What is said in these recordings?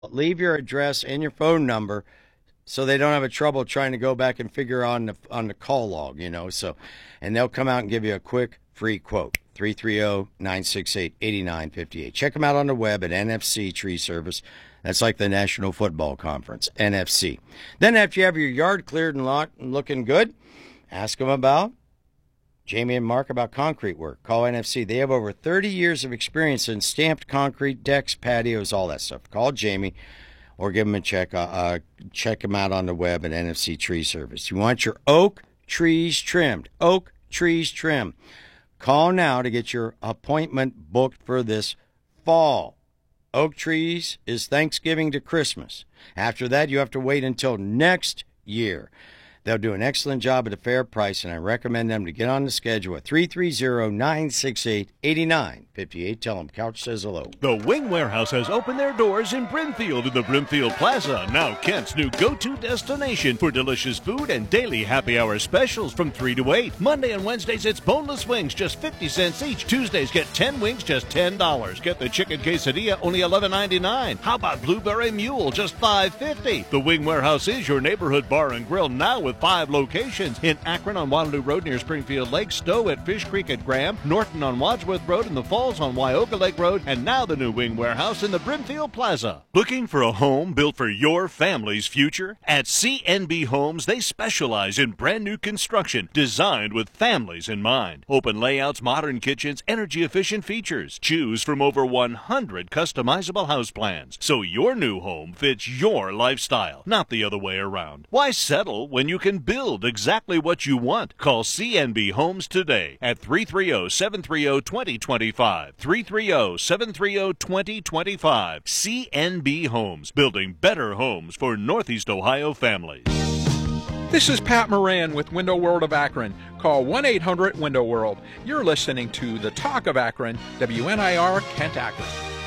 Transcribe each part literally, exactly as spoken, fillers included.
Leave your address and your phone number so they don't have a trouble trying to go back and figure on the on the call log, you know. So, and they'll come out and give you a quick free quote. three three zero, nine six eight, eight nine five eight. Check them out on the web at N F C Tree Service. That's like the National Football Conference, N F C. Then after you have your yard cleared and lot and looking good, ask them about Jamie and Mark about concrete work. Call N F C. They have over thirty years of experience in stamped concrete, decks, patios, all that stuff. Call Jamie or give them a check. Uh, uh, check them out on the web at N F C Tree Service. You want your oak trees trimmed. Oak trees trimmed. Call now to get your appointment booked for this fall. Oak trees is Thanksgiving to Christmas. After that, you have to wait until next year. They'll do an excellent job at a fair price, and I recommend them to get on the schedule at three three zero, nine six eight, eight nine five eight. Tell them Couch says hello. The Wing Warehouse has opened their doors in Brimfield in the Brimfield Plaza, now Kent's new go-to destination for delicious food and daily happy hour specials from three to eight. Monday and Wednesdays, it's boneless wings, just fifty cents each. Tuesdays, get ten wings, just ten dollars. Get the chicken quesadilla, only eleven ninety-nine. How about blueberry mule, just five fifty? The Wing Warehouse is your neighborhood bar and grill now with five locations in Akron on Waterloo Road near Springfield Lake, Stowe at Fish Creek at Graham, Norton on Wadsworth Road, and the Falls on Wyoka Lake Road, and now the new Wing Warehouse in the Brimfield Plaza. Looking for a home built for your family's future? At C N B Homes, they specialize in brand new construction designed with families in mind. Open layouts, modern kitchens, energy-efficient features. Choose from over one hundred customizable house plans, so your new home fits your lifestyle, not the other way around. Why settle when you can build exactly what you want? Call C N B Homes today at three three zero, seven three zero, two zero two five. three three zero, seven three zero, two zero two five. C N B Homes, building better homes for Northeast Ohio families. This is Pat Moran with Window World of Akron. Call one eight hundred window world. You're listening to The Talk of Akron, W N I R Kent Akron.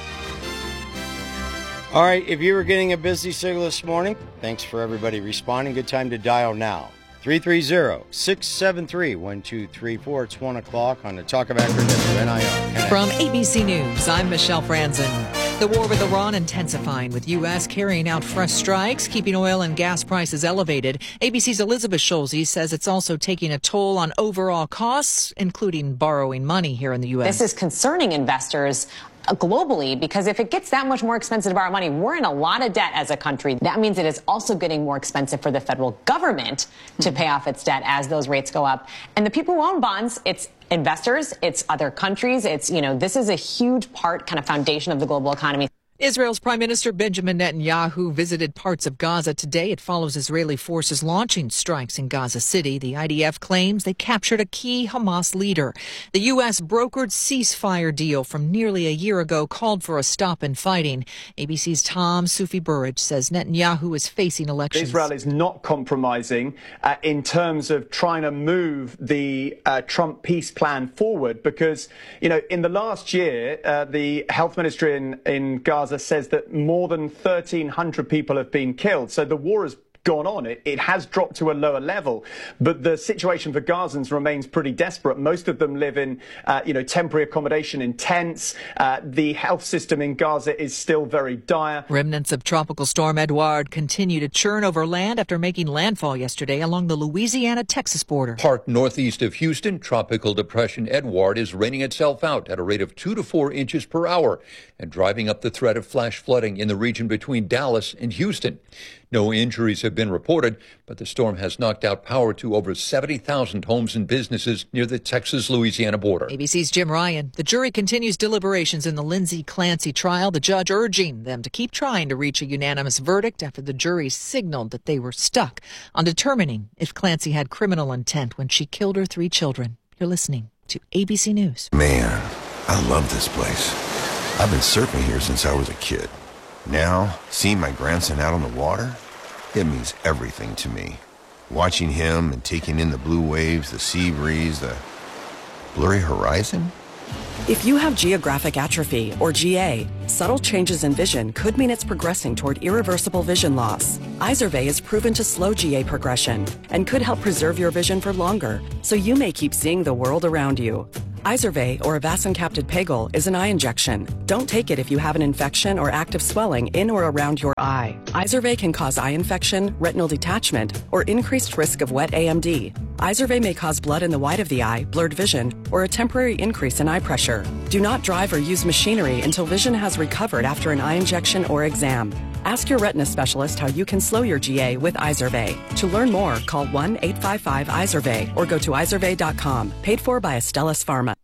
All right, if you were getting a busy signal this morning, thanks for everybody responding. Good time to dial now. three three zero, six seven three, one two three four. It's one o'clock on the Talk of Akron, W N I R. From A B C News, I'm Michelle Franzen. The war with Iran intensifying, with U S carrying out fresh strikes, keeping oil and gas prices elevated. A B C's Elizabeth Schulze says it's also taking a toll on overall costs, including borrowing money here in the U S. This is concerning investors globally, because if it gets that much more expensive to borrow money, we're in a lot of debt as a country. That means it is also getting more expensive for the federal government to pay off its debt as those rates go up. And the people who own bonds, it's investors, it's other countries, it's, you know, this is a huge part, kind of foundation of the global economy. Israel's Prime Minister Benjamin Netanyahu visited parts of Gaza today. It follows Israeli forces launching strikes in Gaza City. The I D F claims they captured a key Hamas leader. The U S brokered ceasefire deal from nearly a year ago called for a stop in fighting. A B C's Tom Sufi Burridge says Netanyahu is facing elections. Israel is not compromising uh, in terms of trying to move the uh, Trump peace plan forward, because, you know, in the last year, uh, the health ministry in, in Gaza says that more than thirteen hundred people have been killed. So the war has gone on. It, it has dropped to a lower level, but the situation for Gazans remains pretty desperate. Most of them live in, uh, you know, temporary accommodation in tents. Uh, the health system in Gaza is still very dire. Remnants of Tropical Storm Edouard continue to churn over land after making landfall yesterday along the Louisiana-Texas border. Parked northeast of Houston, Tropical Depression Edouard is raining itself out at a rate of two to four inches per hour and driving up the threat of flash flooding in the region between Dallas and Houston. No injuries have been reported, but the storm has knocked out power to over seventy thousand homes and businesses near the Texas-Louisiana border. A B C's Jim Ryan. The jury continues deliberations in the Lindsay Clancy trial, the judge urging them to keep trying to reach a unanimous verdict after the jury signaled that they were stuck on determining if Clancy had criminal intent when she killed her three children. You're listening to A B C News. Man, I love this place. I've been surfing here since I was a kid. Now, seeing my grandson out on the water, it means everything to me. Watching him and taking in the blue waves, the sea breeze, the blurry horizon. If you have geographic atrophy, or G A, subtle changes in vision could mean it's progressing toward irreversible vision loss. Izervay is proven to slow G A progression and could help preserve your vision for longer, so you may keep seeing the world around you. Izervay, or avacincaptad pegol, is an eye injection. Don't take it if you have an infection or active swelling in or around your eye. Izervay can cause eye infection, retinal detachment, or increased risk of wet A M D. Izervay may cause blood in the white of the eye, blurred vision, or a temporary increase in eye pressure. Do not drive or use machinery until vision has recovered after an eye injection or exam. Ask your retina specialist how you can slow your G A with Izervay. To learn more, call one eight five five Izervay or go to izervay dot com. Paid for by Astellas Pharma.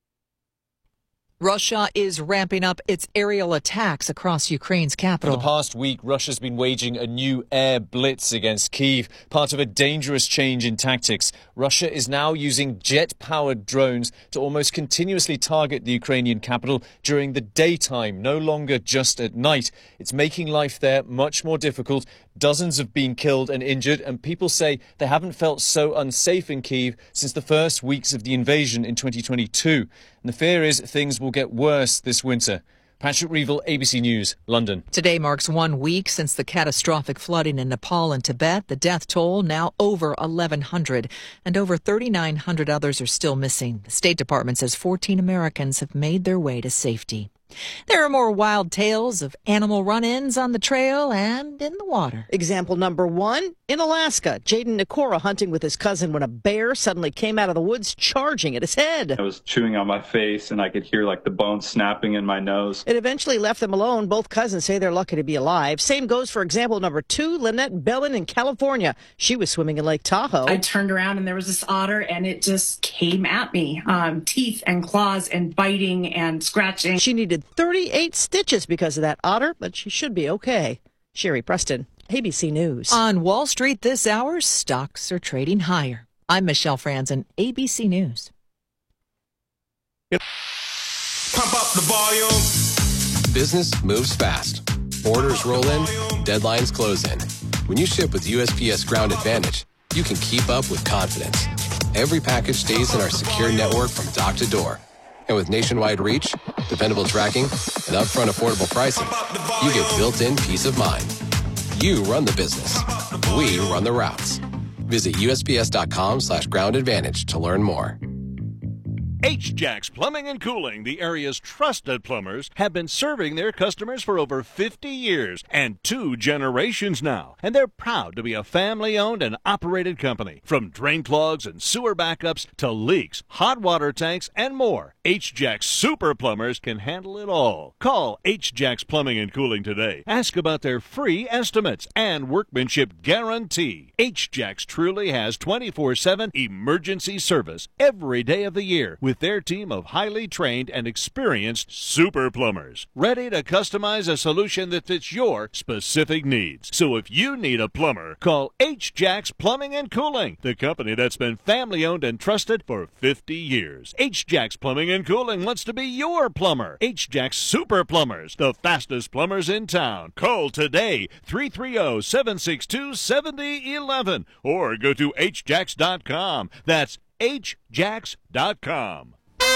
Russia is ramping up its aerial attacks across Ukraine's capital. For the past week, Russia's been waging a new air blitz against Kyiv, part of a dangerous change in tactics. Russia is now using jet-powered drones to almost continuously target the Ukrainian capital during the daytime, no longer just at night. It's making life there much more difficult. Dozens have been killed and injured, and people say they haven't felt so unsafe in Kyiv since the first weeks of the invasion in twenty twenty-two. And the fear is things will get worse this winter. Patrick Reevell, A B C News, London. Today marks one week since the catastrophic flooding in Nepal and Tibet. The death toll now over eleven hundred, and over thirty-nine hundred others are still missing. The State Department says fourteen Americans have made their way to safety. There are more wild tales of animal run-ins on the trail and in the water. Example number one, in Alaska. Jaden Nikora hunting with his cousin when a bear suddenly came out of the woods charging at his head. I was chewing on my face and I could hear like the bones snapping in my nose. It eventually left them alone. Both cousins say they're lucky to be alive. Same goes for example number two, Lynette Bellin in California. She was swimming in Lake Tahoe. I turned around and there was this otter and it just came at me. Um, teeth and claws and biting and scratching. She needed thirty-eight stitches because of that otter, but she should be okay. Sherry Preston, A B C News. On Wall Street this hour, stocks are trading higher. I'm Michelle Franzen, A B C News. Pump up the volume. Business moves fast. Orders roll in, deadlines close in. When you ship with U S P S Ground Advantage, you can keep up with confidence. Every package stays in our secure network from dock to door. And with nationwide reach, dependable tracking, and upfront affordable pricing, you get built-in peace of mind. You run the business. We run the routes. Visit U S P S dot com slash ground advantage to learn more. H-Jacks Plumbing and Cooling, the area's trusted plumbers, have been serving their customers for over fifty years and two generations now. And they're proud to be a family-owned and operated company. From drain clogs and sewer backups to leaks, hot water tanks, and more, H-Jacks Super Plumbers can handle it all. Call H-Jacks Plumbing and Cooling today. Ask about their free estimates and workmanship guarantee. H-Jacks truly has twenty-four seven emergency service every day of the year, with their team of highly trained and experienced super plumbers, ready to customize a solution that fits your specific needs. So if you need a plumber, call H-Jacks Plumbing and Cooling, the company that's been family-owned and trusted for fifty years. H-Jacks Plumbing and Cooling wants to be your plumber. H-Jacks Super Plumbers, the fastest plumbers in town. Call today, three three zero, seven six two, seven zero one one, or go to H jacks dot com. That's H jacks dot com.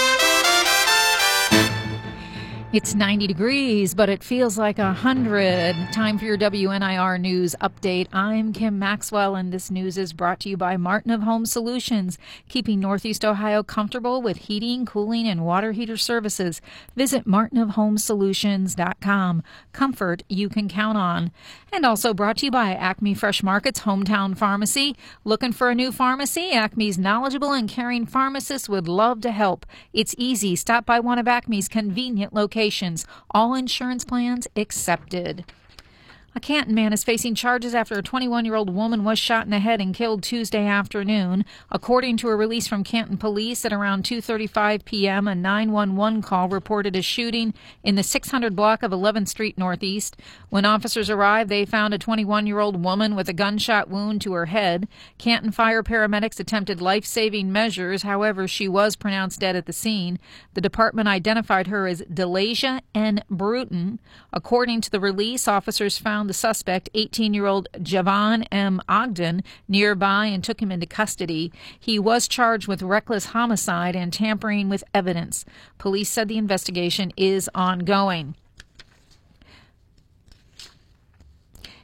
It's ninety degrees, but it feels like one hundred. Time for your W N I R News Update. I'm Kim Maxwell, and this news is brought to you by Martin of Home Solutions, keeping Northeast Ohio comfortable with heating, cooling, and water heater services. Visit martin of home solutions dot com. Comfort you can count on. And also brought to you by Acme Fresh Market's Hometown Pharmacy. Looking for a new pharmacy? Acme's knowledgeable and caring pharmacists would love to help. It's easy. Stop by one of Acme's convenient locations. All insurance plans accepted. A Canton man is facing charges after a twenty-one-year-old woman was shot in the head and killed Tuesday afternoon. According to a release from Canton Police, at around two thirty-five p.m., a nine one one call reported a shooting in the six hundred block of eleventh Street Northeast. When officers arrived, they found a twenty-one-year-old woman with a gunshot wound to her head. Canton fire paramedics attempted life-saving measures. However, she was pronounced dead at the scene. The department identified her as Delasia N. Bruton. According to the release, officers found the suspect, eighteen-year-old Javon M. Ogden, nearby and took him into custody. He was charged with reckless homicide and tampering with evidence. Police said the investigation is ongoing.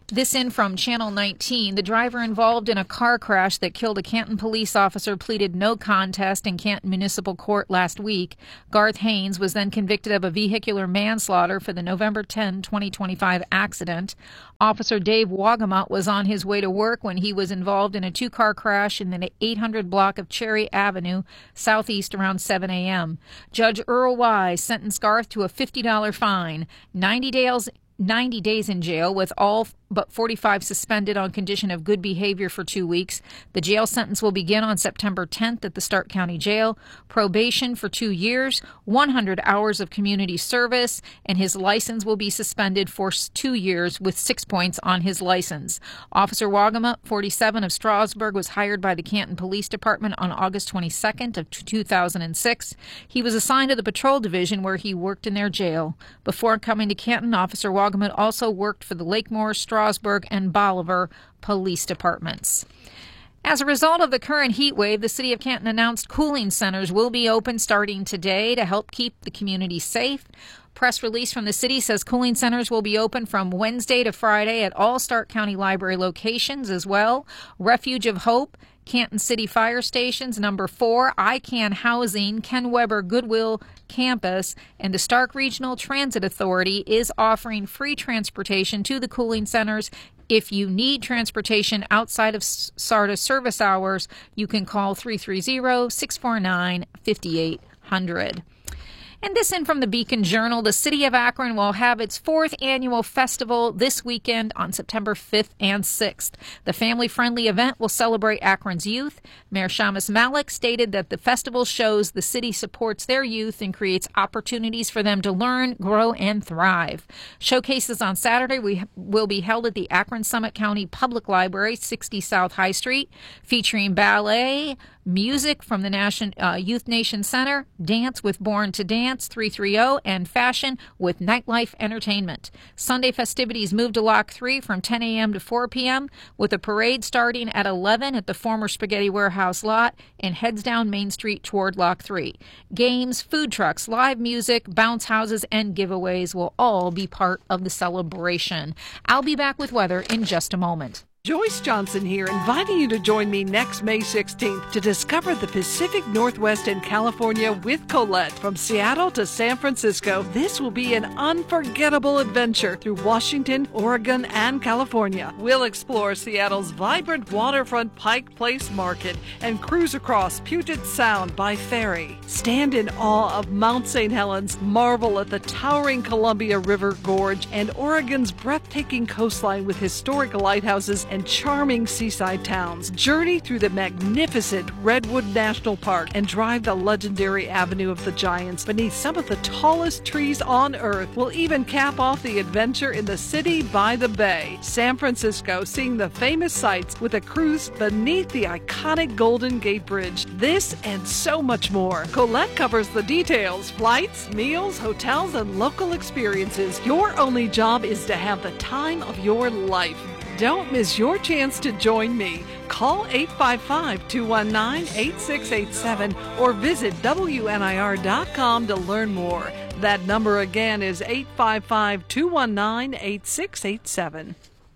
This in from Channel nineteen. The driver involved in a car crash that killed a Canton police officer pleaded no contest in Canton Municipal Court last week. Garth Haynes was then convicted of a vehicular manslaughter for the November tenth, twenty twenty-five accident. Officer Dave Wagamut was on his way to work when he was involved in a two-car crash in the eight hundred block of Cherry Avenue, southeast around seven a.m. Judge Earl Wise sentenced Garth to a fifty dollars fine, ninety days ninety days in jail with all but forty-five suspended on condition of good behavior for two weeks. The jail sentence will begin on September tenth at the Stark County Jail. Probation for two years, one hundred hours of community service, and his license will be suspended for two years with six points on his license. Officer Wagamut, forty-seven, of Strasburg, was hired by the Canton Police Department on August twenty-second of two thousand six. He was assigned to the Patrol Division where he worked in their jail. Before coming to Canton, Officer Wagamut also worked for the Lakemore, Strasburg, and Bolivar police departments. As a result of the current heat wave, the City of Canton announced cooling centers will be open starting today to help keep the community safe. Press release from the city says cooling centers will be open from Wednesday to Friday at all Stark County Library locations as well. Refuge of Hope, Canton City Fire Stations, Number four, I CAN Housing, Ken Weber Goodwill Campus, and the Stark Regional Transit Authority is offering free transportation to the cooling centers. If you need transportation outside of S A R T A service hours, you can call three three zero, six four nine, five eight zero zero. And this in from the Beacon Journal. The City of Akron will have its fourth annual festival this weekend on September fifth and sixth. The family-friendly event will celebrate Akron's youth. Mayor Shamus Malik stated that the festival shows the city supports their youth and creates opportunities for them to learn, grow, and thrive. Showcases on Saturday we will be held at the Akron Summit County Public Library, sixty South High Street, featuring ballet, music from the Nation, uh, Youth Nation Center, dance with Born to Dance three thirty, and fashion with nightlife entertainment. Sunday festivities move to Lock three from ten a.m. to four p.m. with a parade starting at eleven at the former Spaghetti Warehouse lot and heads down Main Street toward Lock three. Games, food trucks, live music, bounce houses, and giveaways will all be part of the celebration. I'll be back with weather in just a moment. Joyce Johnson here, inviting you to join me next May sixteenth to discover the Pacific Northwest and California with Colette. From Seattle to San Francisco, this will be an unforgettable adventure through Washington, Oregon, and California. We'll explore Seattle's vibrant waterfront Pike Place Market and cruise across Puget Sound by ferry. Stand in awe of Mount Saint Helens, marvel at the towering Columbia River Gorge, and Oregon's breathtaking coastline with historic lighthouses and charming seaside towns. Journey through the magnificent Redwood National Park and drive the legendary Avenue of the Giants beneath some of the tallest trees on Earth. We'll even cap off the adventure in the city by the bay, San Francisco, seeing the famous sights with a cruise beneath the iconic Golden Gate Bridge. This and so much more. Colette covers the details: flights, meals, hotels, and local experiences. Your only job is to have the time of your life. Don't miss your chance to join me. Call eight five five, two one nine, eight six eight seven or visit W N I R dot com to learn more. That number again is eight five five, two one nine, eight six eight seven.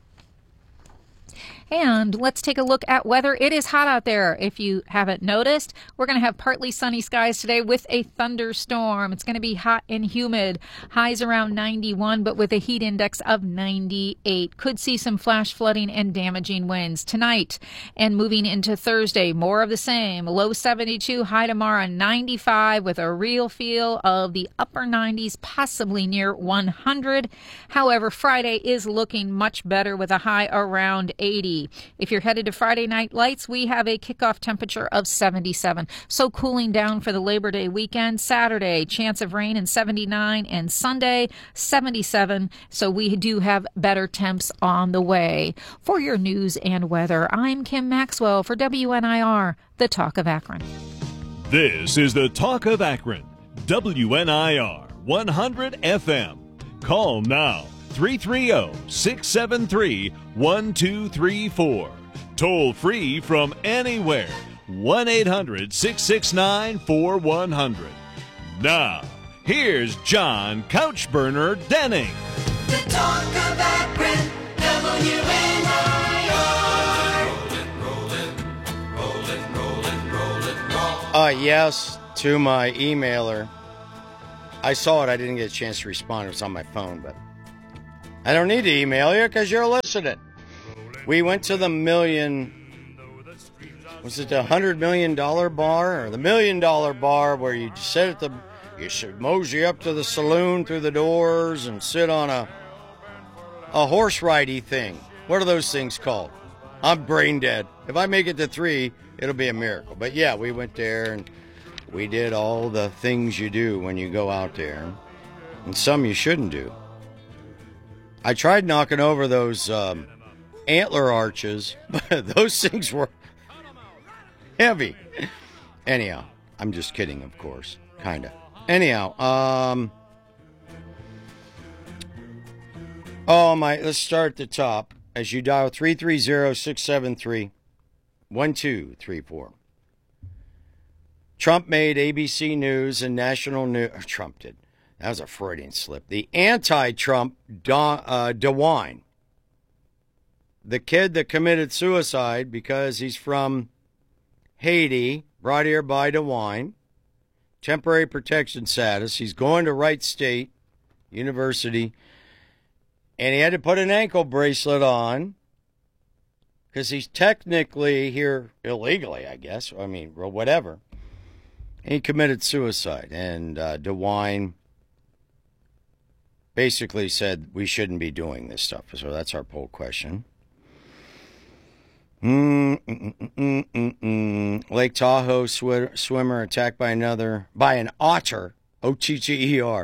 And let's take a look at weather. It is hot out there. If you haven't noticed, we're going to have partly sunny skies today with a thunderstorm. It's going to be hot and humid. Highs around ninety-one, but with a heat index of ninety-eight. Could see some flash flooding and damaging winds tonight. And moving into Thursday, more of the same. Low seventy-two, high tomorrow ninety-five with a real feel of the upper nineties, possibly near one hundred. However, Friday is looking much better with a high around eighty. If you're headed to Friday Night Lights, we have a kickoff temperature of seventy-seven. So cooling down for the Labor Day weekend. Saturday, chance of rain in seventy-nine, and Sunday, seventy-seven. So we do have better temps on the way. For your news and weather, I'm Kim Maxwell for W N I R, the Talk of Akron. This is the Talk of Akron, W N I R one hundred F M. Call now. three three zero, six seven three, one two three four. Toll free from anywhere. one eight hundred, six six nine, four one zero zero. Now, here's John Couchburner Denning. The Talk of Akron, W N I R. my yes to my emailer. I saw it. I didn't get a chance to respond. It was on my phone, but I don't need to email you because you're listening. We went to the million, was it the hundred million dollar bar or the million dollar bar where you sit at the, you should mosey up to the saloon through the doors and sit on a a horse ridey thing. What are those things called? I'm brain dead. If I make it to three, it'll be a miracle. But yeah, we went there and we did all the things you do when you go out there, and some you shouldn't do. I tried knocking over those um, antler arches, but those things were heavy. Anyhow, I'm just kidding, of course, kind of. Anyhow, um, oh my, let's start at the top as you dial three three zero, six seven three, one two three four. Trump made A B C News and National News. Trump did. That was a Freudian slip. The anti-Trump da, uh, DeWine, the kid that committed suicide because he's from Haiti, brought here by DeWine, temporary protection status. He's going to Wright State University, and he had to put an ankle bracelet on because he's technically here illegally, I guess. I mean, or whatever. He committed suicide, and uh, DeWine basically said we shouldn't be doing this stuff. So that's our poll question. Mm, mm, mm, mm, mm, mm. Lake Tahoe sw- swimmer attacked by another, by an otter, O T T E R.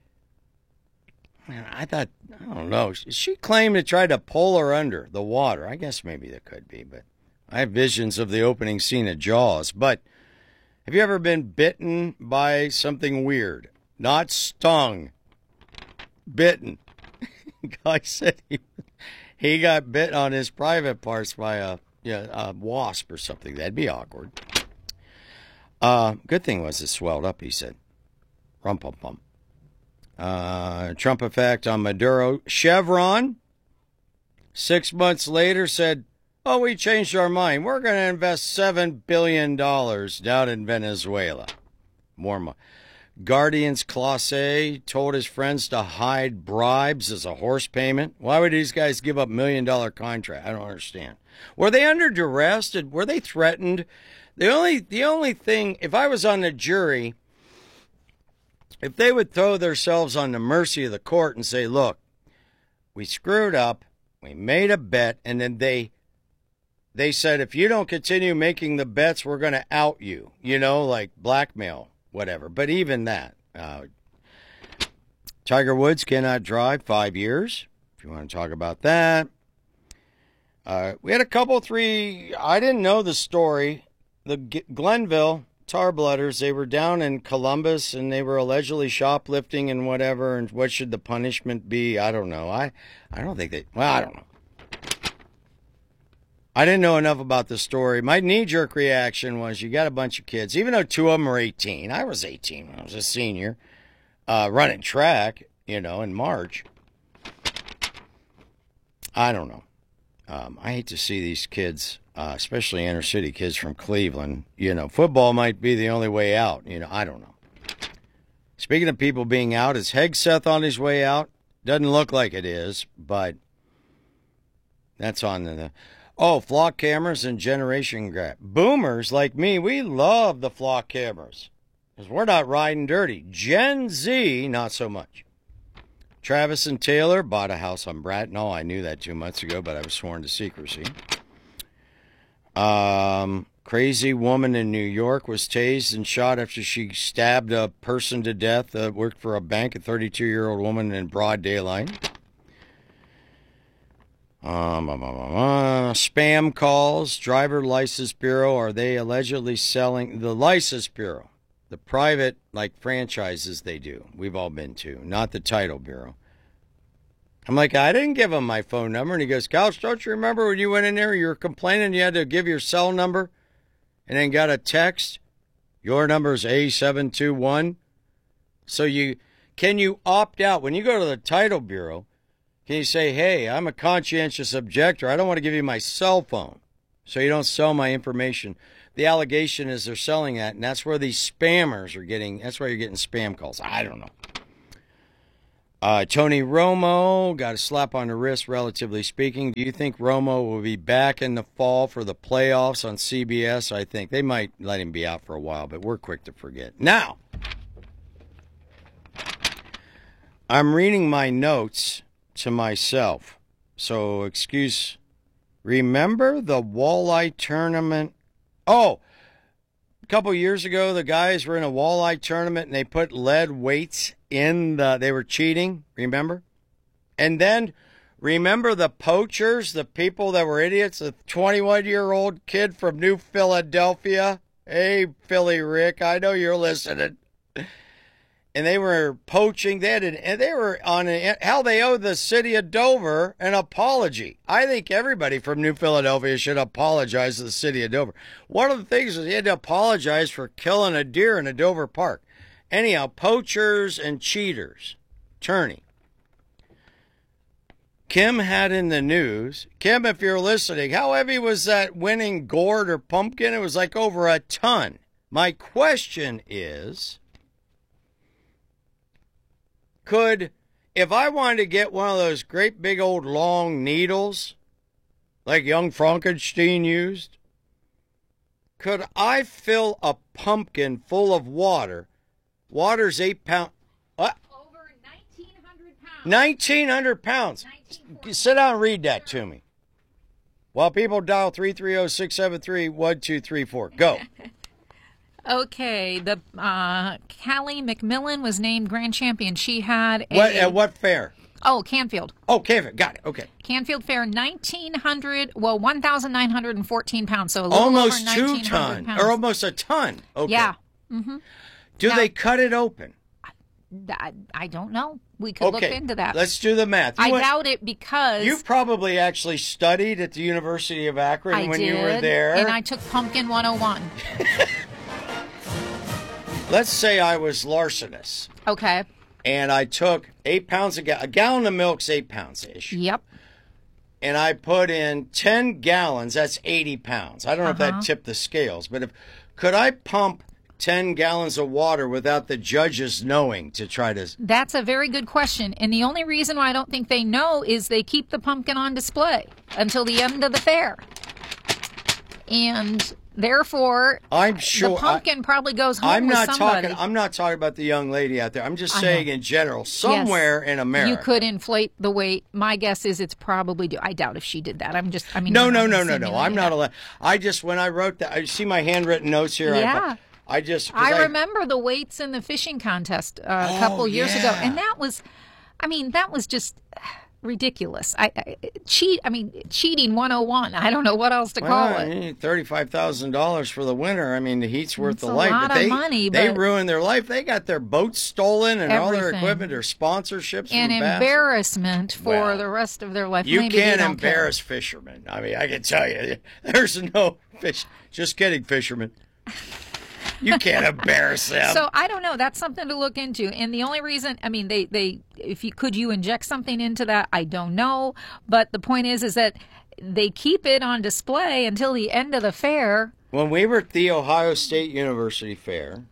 Man, I thought, I don't know. She claimed to try to pull her under the water. I guess maybe there could be, but I have visions of the opening scene of Jaws. But have you ever been bitten by something weird? Not stung. Bitten. Guy said he, he got bit on his private parts by a, yeah, a wasp or something. That'd be awkward. Uh, good thing was it swelled up, he said. Rum-pum-pum. Uh, Trump effect on Maduro. Chevron, six months later, said, oh, we changed our mind. We're going to invest seven billion dollars down in Venezuela. More money. Guardians Clase told his friends to hide bribes as a horse payment. Why would these guys give up million-dollar contract? I don't understand. Were they under duress? Did, were they threatened? The only, the only thing, if I was on the jury, if they would throw themselves on the mercy of the court and say, look, we screwed up, we made a bet, and then they... They said, if you don't continue making the bets, we're going to out you, you know, like blackmail, whatever. But even that, uh, Tiger Woods cannot drive five years, if you want to talk about that. Uh, we had a couple, three, I didn't know the story. The G- Glenville Tarblooders, they were down in Columbus, and they were allegedly shoplifting and whatever, and what should the punishment be? I don't know. I, I don't think they, well, I don't know. I didn't know enough about the story. My knee-jerk reaction was you got a bunch of kids, even though two of them are eighteen. I was eighteen when I was a senior, uh, running track, you know, in March. I don't know. Um, I hate to see these kids, uh, especially inner-city kids from Cleveland. You know, football might be the only way out. You know, I don't know. Speaking of people being out, is Hegseth on his way out? Doesn't look like it is, but that's on the... Oh, flock cameras and generation gap. Boomers like me, we love the flock cameras because we're not riding dirty. Gen Z, not so much. Travis and Taylor bought a house on Bratton. Oh, I knew that two months ago, but I was sworn to secrecy. Um, crazy woman in New York was tased and shot after she stabbed a person to death that worked for a bank, a thirty-two-year-old woman in broad daylight. Um, um, um, um, spam calls, driver license bureau. Are they allegedly selling the license bureau? The private, like franchises they do. We've all been to, not the title bureau. I'm like, I didn't give him my phone number. And he goes, Couch, don't you remember when you went in there, you were complaining you had to give your cell number and then got a text? Your number is A seven two one. So you, can you opt out? When you go to the title bureau, can you say, hey, I'm a conscientious objector. I don't want to give you my cell phone. so you don't sell my information. The allegation is they're selling that, and that's where these spammers are getting, that's why you're getting spam calls. I don't know. Uh, Tony Romo got a slap on the wrist, relatively speaking. Do you think Romo will be back in the fall for the playoffs on C B S? I think they might let him be out for a while, but we're quick to forget. Now, I'm reading my notes to myself, so excuse. Remember the walleye tournament? Oh, a couple years ago, the guys were in a walleye tournament and they put lead weights in the, they were cheating, remember? And then, remember the poachers, the people that were idiots, the twenty-one-year-old kid from New Philadelphia? Hey, Philly Rick, I know you're listening. And they were poaching. They had an, and they were on a, hell, they owe the city of Dover an apology. I think everybody from New Philadelphia should apologize to the city of Dover. One of the things is he had to apologize for killing a deer in a Dover park. Anyhow, poachers and cheaters. Tourney. Kim had in the news. Kim, if you're listening, how heavy was that winning gourd or pumpkin? It was like over a ton. My question is, could, if I wanted to get one of those great big old long needles, like young Frankenstein used, could I fill a pumpkin full of water? Water's eight pounds. What? Over nineteen hundred pounds. nineteen hundred pounds. Sit down and read that to me. While people dial three three zero, six seven three, one two three four. Go. Okay, the uh, Callie McMillan was named grand champion. She had a... What, at what fair? Oh, Canfield. Oh, Canfield. Got it. Okay. Canfield Fair, nineteen hundred, well, one thousand nine hundred fourteen pounds, so a little almost over two ton, pounds. or almost a ton. Okay. Yeah. Mm-hmm. Do now, they cut it open? I, I don't know. We could okay. look into that. Let's do the math. You I went, doubt it because... You probably actually studied at the University of Akron I when did, you were there. And I took Pumpkin one oh one. Let's say I was larcenous. Okay. And I took eight pounds of ga- a gallon of milk's eight pounds-ish. Yep. And I put in ten gallons. That's eighty pounds. I don't know uh-huh. if that tipped the scales, but if could I pump ten gallons of water without the judges knowing to try to... That's a very good question. And the only reason why I don't think they know is they keep the pumpkin on display until the end of the fair. And therefore, I'm sure the pumpkin I, probably goes home I'm with not somebody. talking. I'm not talking about the young lady out there. I'm just saying in general, somewhere yes. in America, you could inflate the weight. My guess is it's probably. Do- I doubt if she did that. I'm just. I mean, no, no, no, no, no. I'm not allowed. I just when I wrote that, I see my handwritten notes here. Yeah. I, I just. I, I remember the weights in the fishing contest uh, oh, a couple years yeah. ago, and that was. I mean, that was just. Ridiculous. I, I cheat. I mean, cheating one oh one. I don't know what else to well, call it. Thirty-five thousand dollars for the winter. I mean, the heat's worth it's the a life. Lot but they, of money. They but ruined their life. They got their boats stolen and everything. all their equipment, their sponsorships, and embarrassment for well, the rest of their life. You Maybe can't don't embarrass care. fishermen. I mean, I can tell you, there's no fish. Just kidding, fishermen. You can't embarrass them. So I don't know. That's something to look into. And the only reason, I mean, they, they, if you could you inject something into that, I don't know. But the point is, is that they keep it on display until the end of the fair. When we were at the Ohio State University Fair,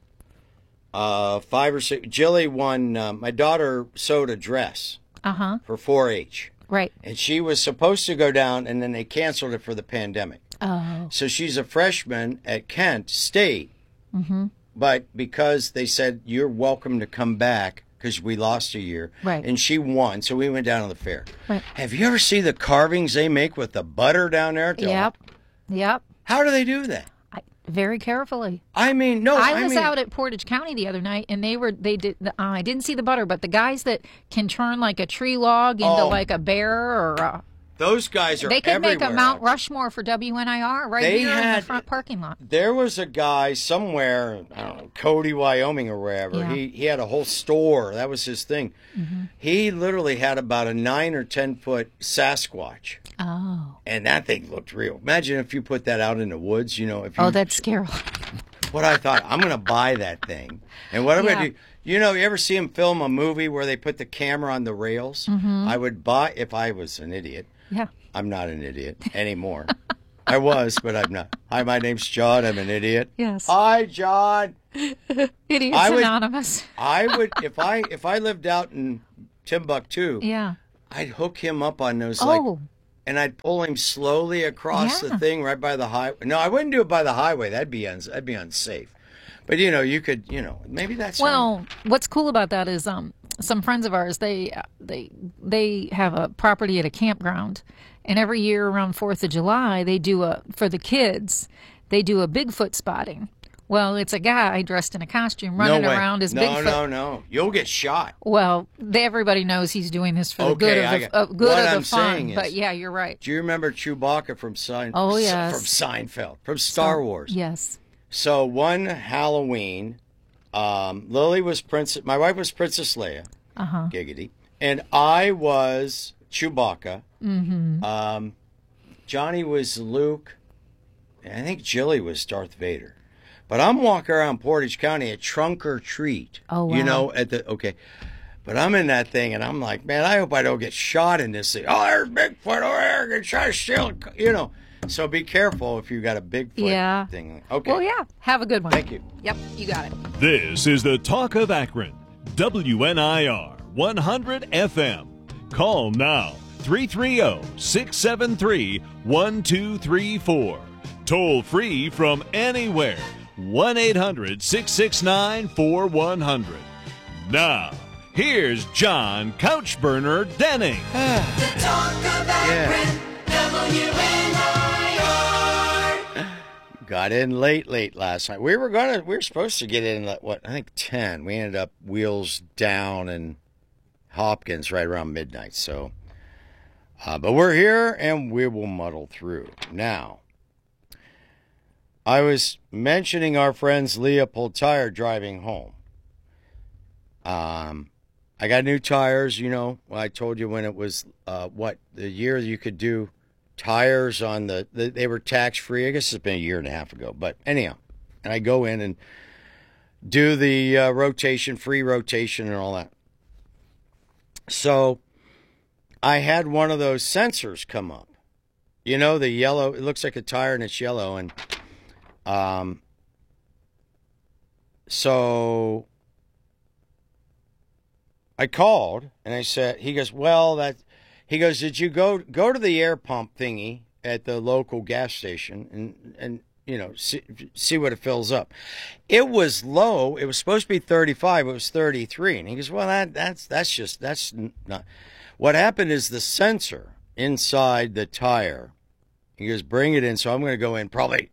uh, five or six, Jilly won. Uh, my daughter sewed a dress uh-huh. for four H. Right. And she was supposed to go down, and then they canceled it for the pandemic. Oh. So she's a freshman at Kent State. Mm-hmm. But because they said, you're welcome to come back because we lost a year. Right. And she won, so we went down to the fair. Right. Have you ever seen the carvings they make with the butter down there? At the yep. Yep. How do they do that? I, very carefully. I mean, no. I I was mean, out at Portage County the other night, and they were, they did, uh, I didn't see the butter, but the guys that can turn like a tree log into oh, like a bear or a... Those guys are They could everywhere. make a Mount Rushmore for W N I R right they here had, in the front parking lot. There was a guy somewhere, I don't know, Cody, Wyoming or wherever. Yeah. He he had a whole store. That was his thing. Mm-hmm. He literally had about a nine or ten foot Sasquatch. Oh. And that thing looked real. Imagine if you put that out in the woods, you know. If you, oh, that's scary. What I thought, I'm going to buy that thing. And what I'm yeah. going to do, you know, you ever see him film a movie where they put the camera on the rails? Mm-hmm. I would buy, if I was an idiot. Yeah. I'm not an idiot anymore. I was, but I'm not. Hi, my name's John. I'm an idiot. Yes. Hi, John. Idiots I would, Anonymous. I would if I if I lived out in Timbuktu. Yeah. I'd hook him up on those Oh. like, and I'd pull him slowly across Yeah. the thing right by the highway. No, I wouldn't do it by the highway. That'd be uns- that'd be unsafe. But you know, you could, you know, maybe that's Well, what's cool about that is um, some friends of ours they they they have a property at a campground, and every year around Fourth of July they do a for the kids they do a Bigfoot spotting. Well, it's a guy dressed in a costume running no way. around as no, Bigfoot. No, no, no. You'll get shot. Well, they, everybody knows he's doing this for the Okay, good I of the got- uh, good what of the I'm fun. saying is- But yeah, you're right. Do you remember Chewbacca from Sein- Oh, S- yes. from Seinfeld, from Star So- Wars? Yes. So one Halloween, um, Lily was Princess. My wife was Princess Leia. Uh huh. Giggity. And I was Chewbacca. Mm-hmm. Um, Johnny was Luke. And I think Jilly was Darth Vader. But I'm walking around Portage County at Trunk or Treat. Oh, wow. You know, at the, okay. But I'm in that thing and I'm like, man, I hope I don't get shot in this thing. Oh, there's Bigfoot over there. Gonna try to steal it. You know. So be careful if you got a Bigfoot Yeah. thing. Okay. Well, yeah. Have a good one. Thank you. Yep, you got it. This is the Talk of Akron, W N I R one hundred F M. Call now, three three zero, six seven three, one two three four. Toll free from anywhere, one eight hundred, six six nine, four one zero zero. Now, here's John Couchburner Denning. The Talk of Akron, W N I R. Got in late, late last night. We were gonna, we were supposed to get in at what I think ten. We ended up wheels down in Hopkins right around midnight. So, uh, but we're here and we will muddle through. Now, I was mentioning our friends Leopold Tire driving home. Um, I got new tires. You know, I told you when it was uh, what the year you could do. Tires on the, the they were tax free. I guess it's been a year and a half ago, but anyhow, and I go in and do the uh, rotation, free rotation, and all that. So I had one of those sensors come up. You know, the yellow. It looks like a tire and it's yellow, and um. So I called and I said, he goes, well, that. He goes, did you go go to the air pump thingy at the local gas station and, and you know, see, see what it fills up? It was low. It was supposed to be thirty-five. It was thirty-three. And he goes, well, that that's that's just, that's not. What happened is the sensor inside the tire, he goes, bring it in. So I'm going to go in probably.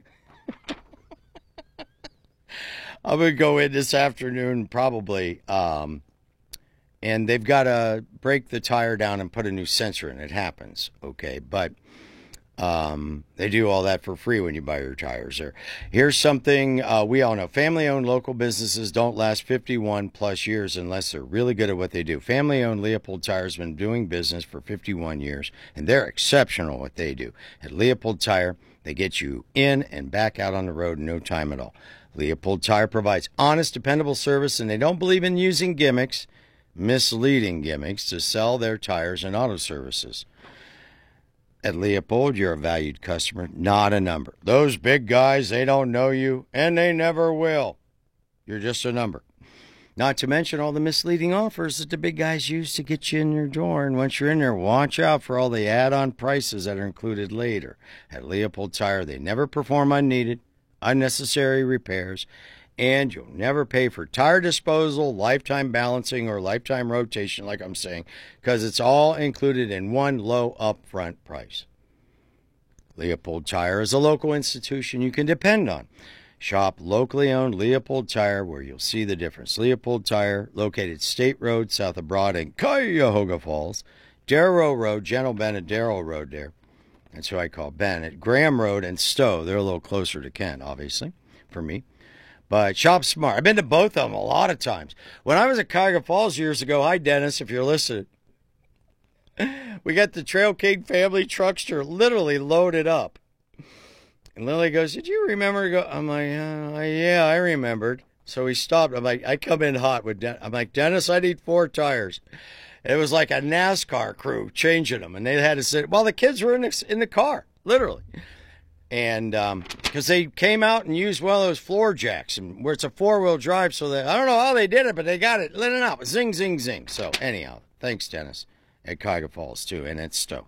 I'm going to go in this afternoon probably. Um, And they've got to break the tire down and put a new sensor in. It happens, okay? But um, they do all that for free when you buy your tires there. Here's something uh, we all know. Family-owned local businesses don't last fifty-one plus years unless they're really good at what they do. Family-owned Leopold Tire has been doing business for fifty-one years, and they're exceptional at what they do. At Leopold Tire, they get you in and back out on the road in no time at all. Leopold Tire provides honest, dependable service, and they don't believe in using gimmicks, misleading gimmicks to sell their tires and auto services. At Leopold, you're a valued customer, not a number. Those big guys, they don't know you, and they never will. You're just a number. Not to mention all the misleading offers that the big guys use to get you in your door. And once you're in there, watch out for all the add-on prices that are included later. At Leopold Tire, they never perform unneeded, unnecessary repairs, and you'll never pay for tire disposal, lifetime balancing, or lifetime rotation, like I'm saying, because it's all included in one low upfront price. Leopold Tire is a local institution you can depend on. Shop locally owned Leopold Tire where you'll see the difference. Leopold Tire, located State Road south of Broad in Cuyahoga Falls, Darrow Road, General Bennett Darrow Road there. That's who I call Bennett. Graham Road and Stowe. They're a little closer to Kent, obviously, for me. But shop smart. I've been to both of them a lot of times. When I was at Cuyahoga Falls years ago, hi, Dennis, if you're listening, we got the Trail King family truckster literally loaded up. And Lily goes, did you remember? Go, I'm like, uh, yeah, I remembered. So we stopped. I'm like, I come in hot with Den- I'm like, Dennis, I need four tires. It was like a NASCAR crew changing them. And they had to sit, well, the kids were in the, in the car, literally. And because um, they came out and used one of those floor jacks, and where it's a four-wheel drive, so they, I don't know how they did it, but they got it lit it out. Zing, zing, zing. So anyhow, thanks, Dennis, at Cuyahoga Falls, too, and at Stowe.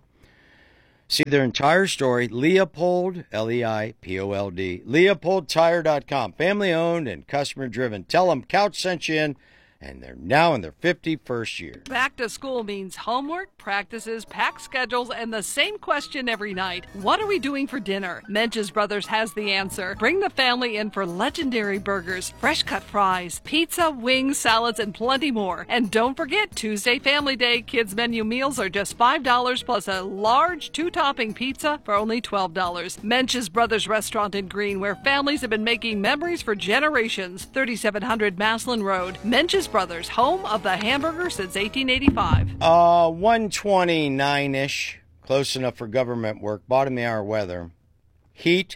See their entire story, Leopold, L E I P O L D, Leopold Tire dot com. Family-owned and customer-driven. Tell them Couch sent you in, and they're now in their fifty-first year. Back to school means homework, practices, packed schedules, and the same question every night. What are we doing for dinner? Mench's Brothers has the answer. Bring the family in for legendary burgers, fresh-cut fries, pizza, wings, salads, and plenty more. And don't forget, Tuesday Family Day, kids' menu meals are just five dollars plus a large two-topping pizza for only twelve dollars. Mench's Brothers Restaurant in Green, where families have been making memories for generations. thirty-seven hundred Maslin Road. Mench's Brothers, home of the hamburger since eighteen eighty-five. Uh, one twenty-nine-ish, close enough for government work. Bottom of the hour weather. Heat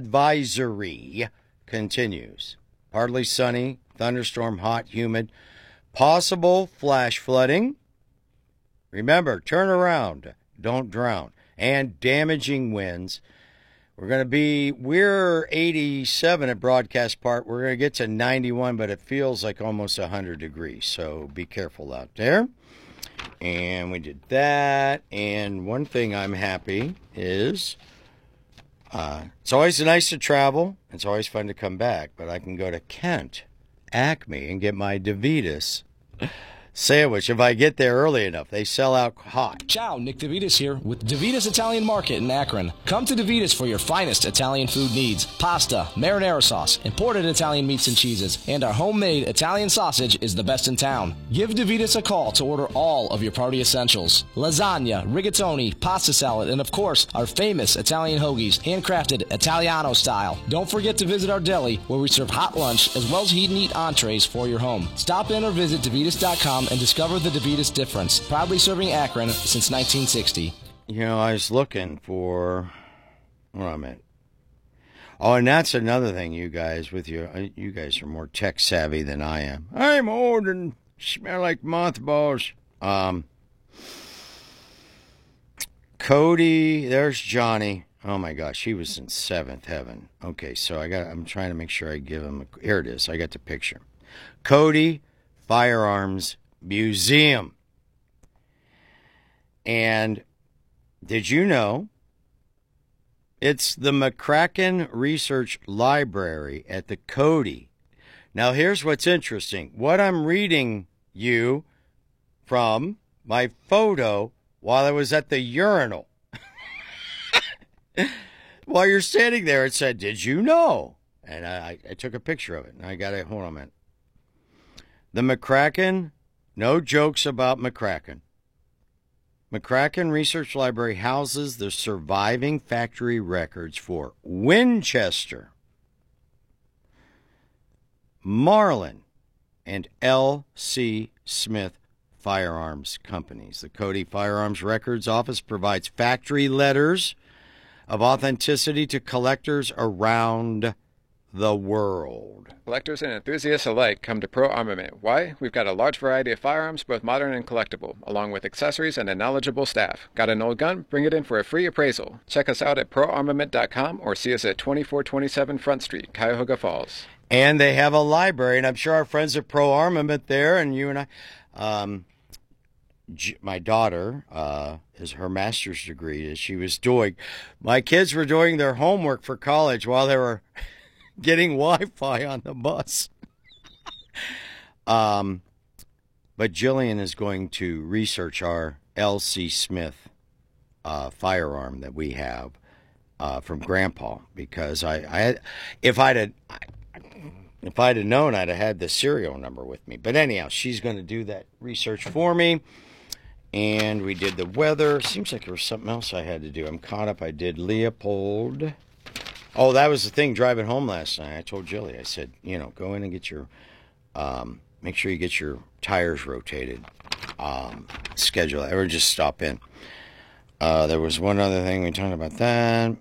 advisory continues. Partly sunny, thunderstorm, hot, humid. Possible flash flooding. Remember, turn around, don't drown. And damaging winds. We're going to be, we're eighty-seven at Broadcast Park. We're going to get to ninety-one, but it feels like almost one hundred degrees. So be careful out there. And we did that. And one thing I'm happy is uh, it's always nice to travel. It's always fun to come back. But I can go to Kent, Acme, and get my DeVitas sandwich if I get there early enough. They sell out hot. Ciao, Nick DeVitas here with DeVitas Italian Market in Akron. Come to DeVitas for your finest Italian food needs. Pasta, marinara sauce, imported Italian meats and cheeses, and our homemade Italian sausage is the best in town. Give DeVitas a call to order all of your party essentials. Lasagna, rigatoni, pasta salad, and of course, our famous Italian hoagies, handcrafted Italiano style. Don't forget to visit our deli where we serve hot lunch as well as heat and eat entrees for your home. Stop in or visit DeVitas dot com and discover the DeVitas difference. Proudly serving Akron since nineteen sixty. You know, I was looking for where I'm at. Oh, and that's another thing, you guys, with you. You guys are more tech savvy than I am. I'm old and smell like mothballs. Um, Cody, there's Johnny. Oh my gosh, he was in seventh heaven. Okay, so I got. I'm trying to make sure I give him. A, here it is. I got the picture. Cody Firearms Museum. And did you know it's the McCracken Research Library at the Cody? Now, here's what's interesting. What I'm reading you from my photo while I was at the urinal. While you're standing there, it said, did you know? And I, I took a picture of it. And I got it. Hold on a minute. The McCracken, no jokes about McCracken. McCracken Research Library houses the surviving factory records for Winchester, Marlin, and L C Smith firearms companies. The Cody Firearms Records Office provides factory letters of authenticity to collectors around the world. Collectors and enthusiasts alike come to Pro Armament. Why? We've got a large variety of firearms, both modern and collectible, along with accessories and a knowledgeable staff. Got an old gun? Bring it in for a free appraisal. Check us out at pro armament dot com or see us at twenty-four twenty-seven Front Street, Cuyahoga Falls. And they have a library, and I'm sure our friends at Pro Armament there, and you and I, um, G- my daughter, uh, is her master's degree as she was doing. My kids were doing their homework for college while they were getting Wi-Fi on the bus. um, but Jillian is going to research our L C Smith uh, firearm that we have uh, from Grandpa, because I, I had, if I'd have, if I'd have known, I'd have had the serial number with me. But anyhow, she's going to do that research for me. And we did the weather. Seems like there was something else I had to do. I'm caught up. I did Leopold. Oh, that was the thing driving home last night. I told Jilly, I said, you know, go in and get your, um, make sure you get your tires rotated. Um, schedule it. Or just stop in. Uh, there was one other thing. We talked about that.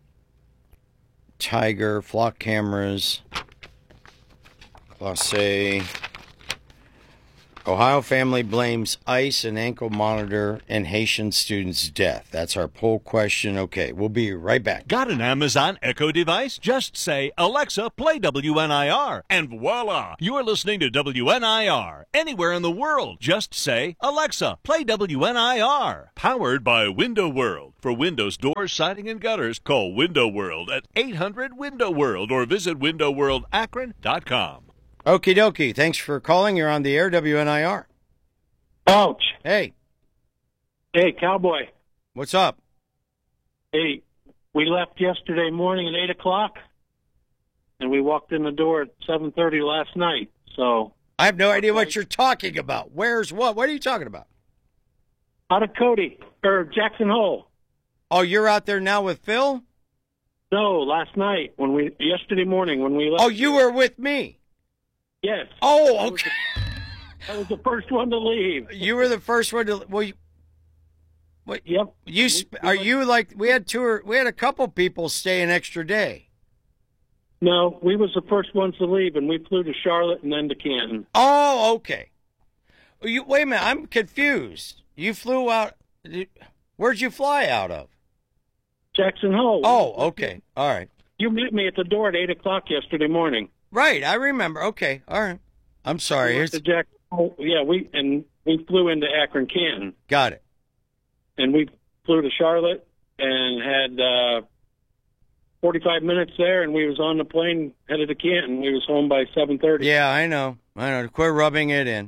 Tiger, flock cameras, Class A. Ohio family blames ice and ankle monitor in Haitian student's death. That's our poll question. Okay, we'll be right back. Got an Amazon Echo device? Just say, Alexa, play W N I R, and voila, you're listening to W N I R. Anywhere in the world, just say, Alexa, play W N I R. Powered by Window World. For windows, doors, siding, and gutters, call Window World at eight hundred window world or visit window world akron dot com. Okie dokie. Thanks for calling. You're on the air, W N I R. Ouch. Hey. Hey, Cowboy. What's up? Hey, we left yesterday morning at eight o'clock, and we walked in the door at seven thirty last night. So I have no idea what you're talking about. Where's what? What are you talking about? Out of Cody, or Jackson Hole. Oh, you're out there now with Phil? No, last night, when we yesterday morning when we left. Oh, you were with me? Yes. Oh, okay. I was the first one to leave. You were the first one to. Well, you, what? Yep. You sp- are you like we had two or we had a couple people stay an extra day. No, we was the first ones to leave, and we flew to Charlotte and then to Canton. Oh, okay. You wait a minute. I'm confused. You flew out. Where'd you fly out of? Jackson Hole. Oh, okay. All right. You met me at the door at eight o'clock yesterday morning. Right, I remember. Okay, all right. I'm sorry. We Here's to Jack- oh, yeah, we and we flew into Akron, Canton. Got it. And we flew to Charlotte and had uh, forty-five minutes there, and we was on the plane headed to Canton. We was home by seven thirty. Yeah, I know. I know. Quit rubbing it in.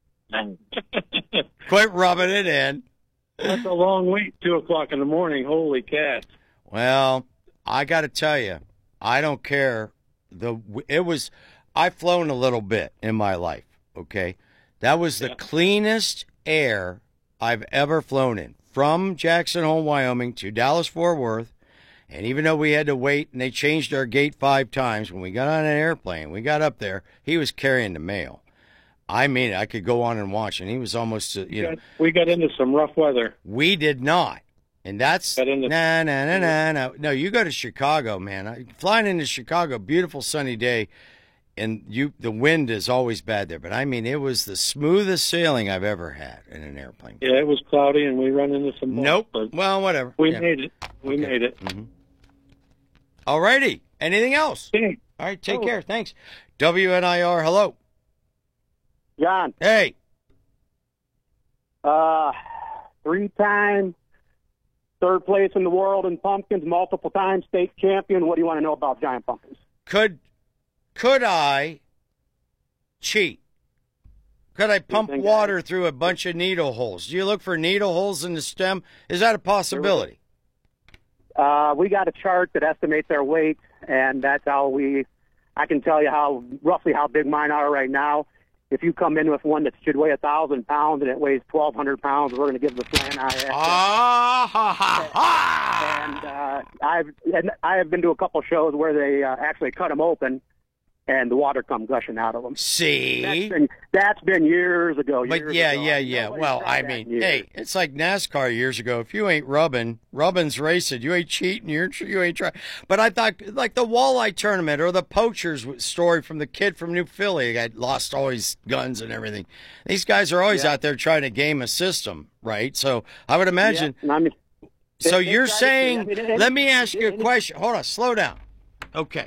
Quit rubbing it in. That's a long wait, two o'clock in the morning. Holy cats. Well, I got to tell you, I don't care. The it was I've flown a little bit in my life, okay? That was the yeah. cleanest air I've ever flown in. From Jackson Hole, Wyoming to Dallas Fort Worth. And even though we had to wait and they changed our gate five times, when we got on an airplane, we got up there, he was carrying the mail. I mean, I could go on and watch, and he was almost, uh, you know. We got into some rough weather. We did not. And that's, nah, nah, nah, nah, nah. No, you go to Chicago, man. I, flying into Chicago, beautiful sunny day, and you the wind is always bad there. But, I mean, it was the smoothest sailing I've ever had in an airplane. Yeah, it was cloudy, and we run into some. Nope. But well, whatever. We yeah. made it. We okay. made it. Mm-hmm. All righty. Anything else? Okay. All right, take oh. care. Thanks. W N I R, hello. John. Hey. Uh, three-time third place in the world in pumpkins, multiple time state champion. What do you want to know about giant pumpkins? Could could I cheat? Could I pump water I... through a bunch of needle holes? Do you look for needle holes in the stem? Is that a possibility? Uh, we got a chart that estimates their weight, and that's how we. I can tell you how roughly how big mine are right now. If you come in with one that should weigh a thousand pounds and it weighs twelve hundred pounds, we're going to give the flan eye. Ah ha ha ha! And uh, I've and I have been to a couple shows where they uh, actually cut them open, and the water come gushing out of them. See, that's been, that's been years ago. But years yeah, ago. yeah, yeah. Nobody's well, I mean, hey, it's like NASCAR years ago. If you ain't rubbing, rubbing's racing. You ain't cheating. You're you ain't trying. But I thought like the walleye tournament or the poachers story from the kid from New Philly got lost all his guns and everything. These guys are always yeah. out there trying to game a system, right? So I would imagine. Yeah, I mean, so it, you're saying? I mean, it, let me ask it, you a it, question. Hold on, slow down. Okay.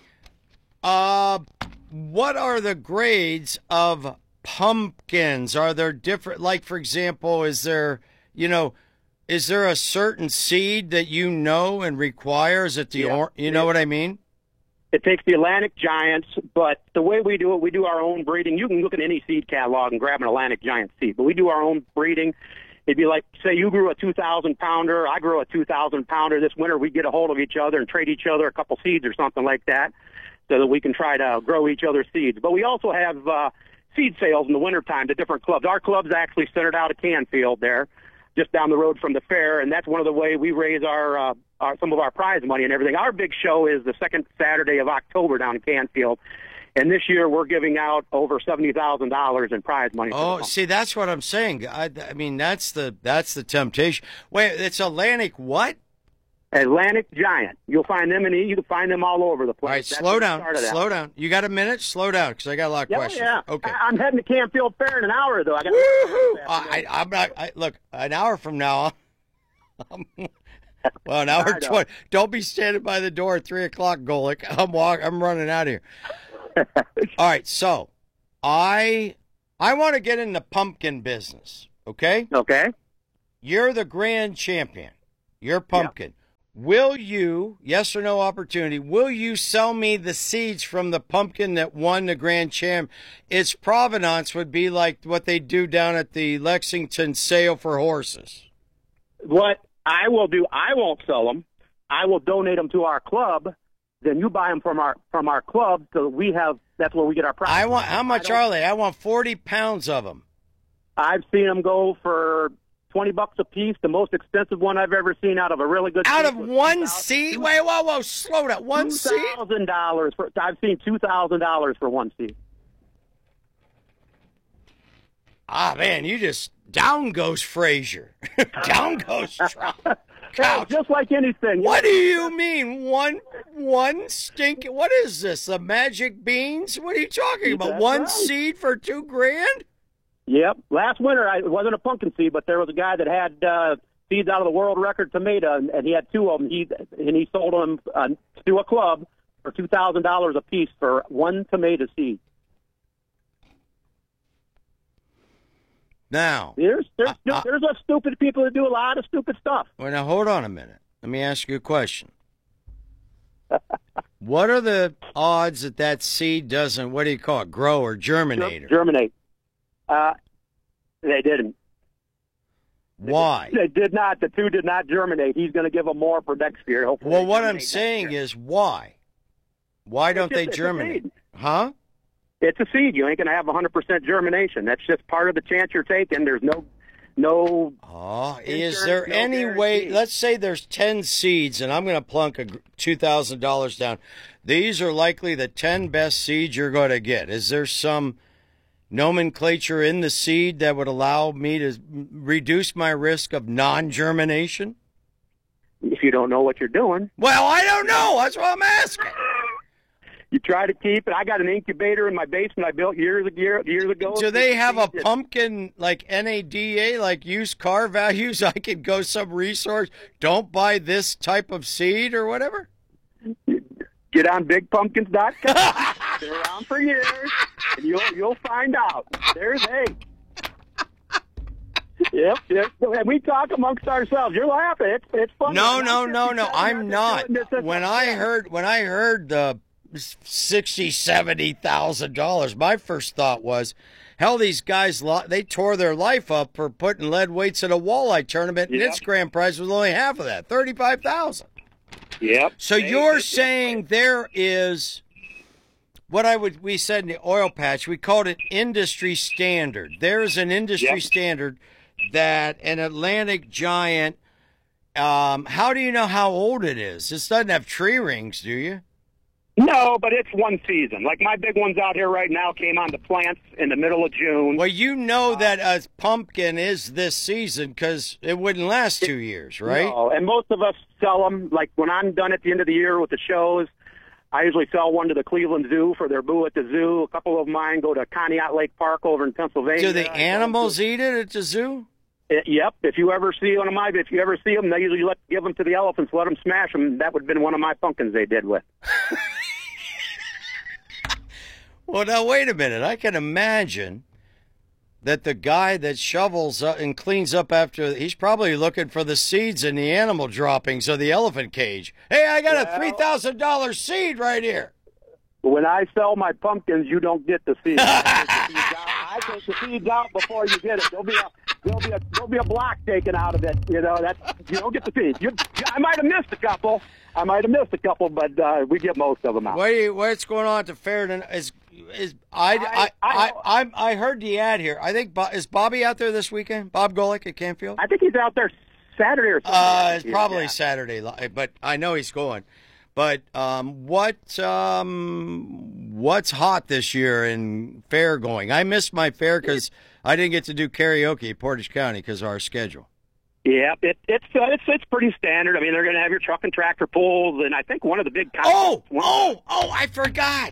Uh, what are the grades of pumpkins? Are there different, like, for example, is there, you know, is there a certain seed that you know and requires it the, yeah. or, you know yeah. what I mean? It takes the Atlantic Giants, but the way we do it, we do our own breeding. You can look at any seed catalog and grab an Atlantic Giant seed, but we do our own breeding. It'd be like, say you grew a two thousand pounder, I grew a two thousand pounder. This winter we get a hold of each other and trade each other a couple seeds or something like that, so that we can try to grow each other's seeds. But we also have uh, seed sales in the wintertime to different clubs. Our club's actually centered out of Canfield there, just down the road from the fair, and that's one of the way we raise our, uh, our some of our prize money and everything. Our big show is the second Saturday of October down in Canfield, and this year we're giving out over seventy thousand dollars in prize money. Oh, see, that's what I'm saying. I, I mean, that's the that's the temptation. Wait, it's Atlantic what? Atlantic Giant. You'll find them in the, you can find them all over the place. All right, That's slow the down. start of that. Slow down. You got a minute? Slow down, because I got a lot of Yeah, questions. yeah. Okay. I, I'm heading to Campfield Fair in an hour, though. I got. Woohoo! I, I, I'm not. I, look, an hour from now. I'm, well, an hour I know. twenty. Don't be standing by the door at three o'clock, Golick. I'm walk. I'm running out of here. All right, so I I want to get in the pumpkin business. Okay. Okay. You're the grand champion. You're pumpkin. Will you, yes or no opportunity, will you sell me the seeds from the pumpkin that won the grand champ? Its provenance would be like what they do down at the Lexington sale for horses. What I will do, I won't sell them. I will donate them to our club. Then you buy them from our from our club, so we have. That's where we get our profit. I want. How much are they? I want forty pounds of them. I've seen them go for twenty bucks a piece. The most expensive one I've ever seen out of a really good. Out seed of was one seed? Wait, whoa, whoa, slow down. One seed? Two thousand dollars for. I've seen two thousand dollars for one seed. Ah, man, you just down goes Frazier. Down goes Trump. Hey, just like anything. What do you mean one one stink? What is this? The magic beans? What are you talking about? That's One right. seed for two grand? Yep. Last winter, I, it wasn't a pumpkin seed, but there was a guy that had uh, seeds out of the world record tomato, and, and he had two of them. He and he sold them uh, to a club for two thousand dollars a piece for one tomato seed. Now, There's there's I- I- there's a stupid people that do a lot of stupid stuff. well, now hold on a minute. Let me ask you a question. What are the odds that that seed doesn't, what do you call it, grow or germinate? Germinate. Uh, they didn't. Why? They did not. The two did not germinate. He's going to give them more for next year. Hopefully Well, they what I'm germinate next saying year. is why? Why don't just- they it's a germinate? seed. Huh? It's a seed. You ain't going to have one hundred percent germination. That's just part of the chance you're taking. There's no, no. Oh, is insurance, there no any way? guarantee. Let's say there's ten seeds, and I'm going to plunk a two thousand dollars down. These are likely the ten best seeds you're going to get. Is there some nomenclature in the seed that would allow me to reduce my risk of non-germination? If you don't know what you're doing, Well, I don't know. That's what I'm asking. you try to keep it. I got an incubator in my basement I built years ago. Years ago. Do they have a Seeds. pumpkin like N A D A, like used car values? I could go some resource. Don't buy this type of seed or whatever. Get on big pumpkins dot com. They're around for years, and you'll you'll find out. There's hey. Yep, yep. And we talk amongst ourselves. You're laughing. It's it's funny. No, I'm no, not no, no. fifty-seven. I'm just not. doing this. When I heard when I heard the sixty, seventy thousand dollars, my first thought was, hell, these guys lo- they tore their life up for putting lead weights in a walleye tournament, and Yep. its grand prize was only half of that, thirty-five thousand. Yep. So Hey, you're that's- saying there is what I would we said in the oil patch, we called it industry standard. There is an industry Yep. standard that an Atlantic Giant. Um, how do you know how old it is? This doesn't have tree rings, do you? No, but it's one season. Like my big ones out here right now came on the plants in the middle of June. Well, you know that a pumpkin is this season because it wouldn't last two years, right? No, and most of us sell them. Like when I'm done at the end of the year with the shows, I usually sell one to the Cleveland Zoo for their boo at the zoo. A couple of mine go to Conneaut Lake Park over in Pennsylvania. Do the animals eat it at the zoo? Uh, Yep. If you ever see one of my, if you ever see them, they usually let give them to the elephants, let them smash them. That would have been one of my pumpkins they did with. Well, now, wait a minute. I can imagine that the guy that shovels up and cleans up after, he's probably looking for the seeds in the animal droppings of the elephant cage. Hey, I got a Well- three thousand dollars seed right here. When I sell my pumpkins, you don't get the seeds. I take the seeds out before you get it. There'll be a there'll be a there'll be a block taken out of it. You know that you don't get the seeds. You, I might have missed a couple. I might have missed a couple, but uh, we get most of them out. What are you, what's going on at the fair tonight? Is is I I I I, I, I heard the ad here. I think Bo- is Bobby out there this weekend? Bob Golick at Canfield? I think he's out there Saturday or something. Uh, it's probably Saturday, li- but I know he's going. But um, what um, what's hot this year in fair going? I missed my fair because I didn't get to do karaoke at Portage County because of our schedule. Yeah, it, it's uh, it's it's pretty standard. I mean, they're going to have your truck and tractor pulls, and I think one of the big oh oh oh I forgot.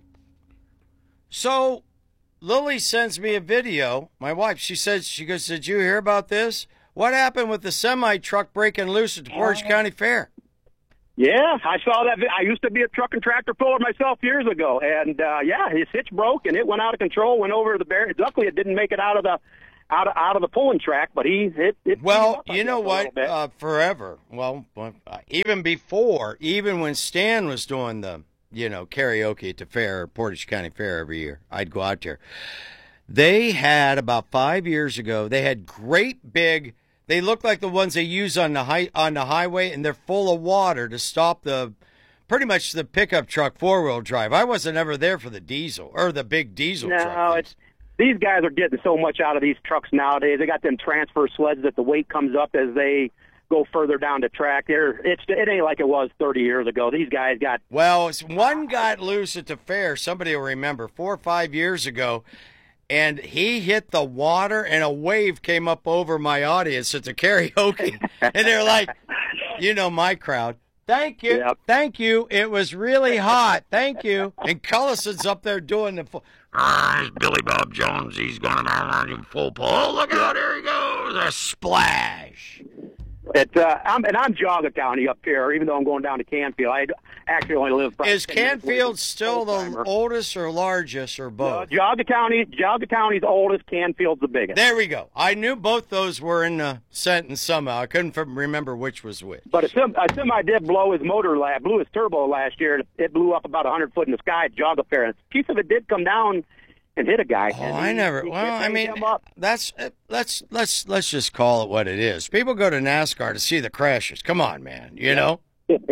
So Lily sends me a video. My wife, she says, she goes, "Did you hear about this? What happened with the semi truck breaking loose at the Portage County Fair?" Yeah, I saw that. I used to be a truck and tractor puller myself years ago, and uh, yeah, his hitch broke and it went out of control. Went over the barrier. Luckily, it didn't make it out of the out of out of the pulling track, but he it. it well, you know what? Uh, forever. Well, uh, even before, even when Stan was doing the you know karaoke at the fair, Portage County Fair every year, I'd go out there. They had about five years ago. They had great big. They look like the ones they use on the high, on the highway, and they're full of water to stop the, pretty much the pickup truck four-wheel drive. I wasn't ever there for the diesel, or the big diesel no, truck. No, it's these guys are getting so much out of these trucks nowadays. They got them transfer sleds that the weight comes up as they go further down the track. They're, it's, it ain't like it was thirty years ago. These guys got... Well, one got loose at the fair, somebody will remember, four or five years ago, and he hit the water, and a wave came up over my audience at the karaoke. And they're like, you know my crowd, thank you, yep. thank you. It was really hot, thank you. And Cullison's up there doing the full, ah, Billy Bob Jones, he's going to full pull. Oh, look out, here he goes, a splash. It, uh, I'm, and I'm Geauga County up here, even though I'm going down to Canfield. I actually only live... Is Canfield still the oldest or largest or both? No, Geauga County, Geauga County's oldest, Canfield's the biggest. There we go. I knew both those were in the sentence somehow. I couldn't remember which was which. But a, sim, a semi did blow his motor, la- blew his turbo last year. It blew up about one hundred foot in the sky at Geauga Fair. A piece of it did come down and hit a guy. Oh, I never. Well, I mean, that's let's let's let's just call it what it is. People go to NASCAR to see the crashes. Come on, man. You yeah. know,